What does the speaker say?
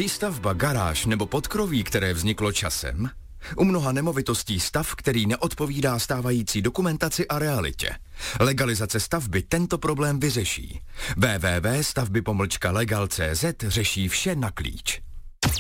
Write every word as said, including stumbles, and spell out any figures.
Přístavba, garáž nebo podkroví, které vzniklo časem? U mnoha nemovitostí stav, který neodpovídá stávající dokumentaci a realitě. Legalizace stavby tento problém vyřeší. w w w tečka stavby pomlčka legal tečka c z řeší vše na klíč.